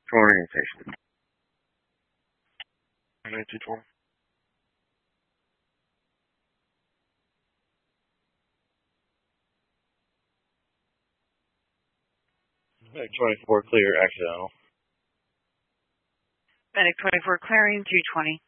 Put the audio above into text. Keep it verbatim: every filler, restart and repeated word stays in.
Orientation. two twenty. twenty-four clear, accidental. Medic twenty-four clearing, two twenty.